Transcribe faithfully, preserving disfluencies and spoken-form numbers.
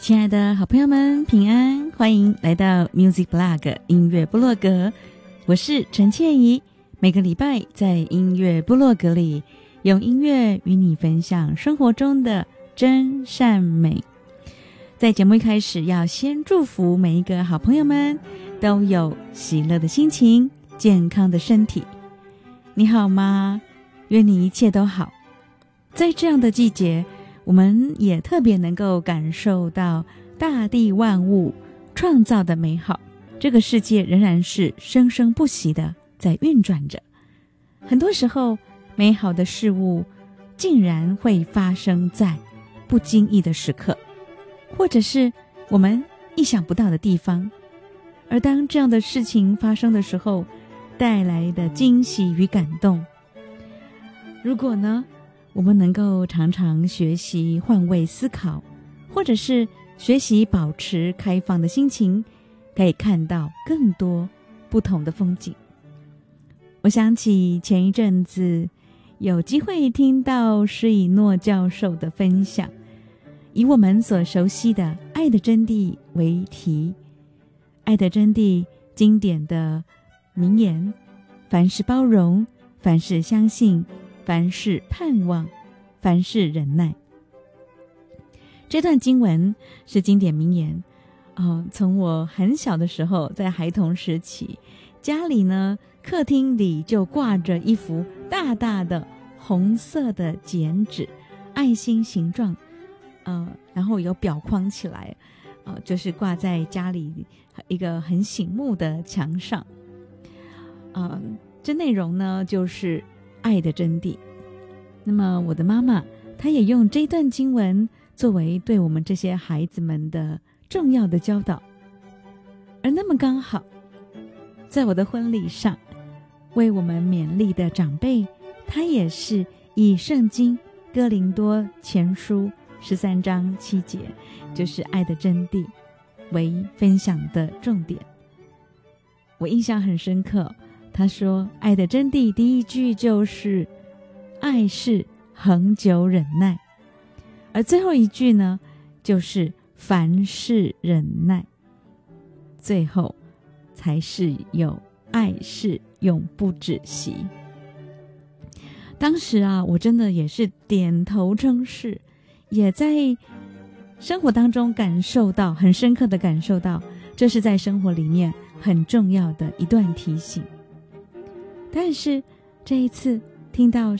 亲爱的好朋友们，平安，欢迎来到 Music Blog 音乐部落格，我是陈倩怡。每个礼拜在音乐部落格里，用音乐与你分享生活中的真善美。在节目一开始，要先祝福每一个好朋友们都有喜乐的心情，健康的身体。你好吗？愿你一切都好。在这样的季节，我们也特别能够感受到大地万物创造的美好，这个世界仍然是生生不息的在运转着。很多时候，美好的事物竟然会发生在不经意的时刻，或者是我们意想不到的地方。而当这样的事情发生的时候，带来的惊喜与感动，如果呢我们能够常常学习换位思考，或者是学习保持开放的心情，可以看到更多不同的风景。我想起前一阵子有机会听到施以诺教授的分享，以我们所熟悉的爱的真谛为题。爱的真谛经典的名言，凡事包容，凡事相信，凡事盼望，凡事忍耐。这段经文是经典名言，哦，从我很小的时候，在孩童时期，家里呢客厅里就挂着一幅大大的红色的剪纸，爱心形状，呃，然后有裱框起来，呃，就是挂在家里一个很醒目的墙上。呃，这内容呢就是爱的真谛。那么我的妈妈她也用这段经文作为对我们这些孩子们的重要的教导。而那么刚好在我的婚礼上，为我们勉励的长辈，他也是以圣经哥林多前书十三章七节，就是爱的真谛为分享的重点。我印象很深刻，他说爱的真谛第一句就是爱是恒久忍耐，而最后一句呢就是凡事忍耐，最后才是有爱是永不止息。当时啊，我真的也是点头称是，也在生活当中感受到，很深刻的感受到，这是在生活里面很重要的一段提醒。但是这一次听到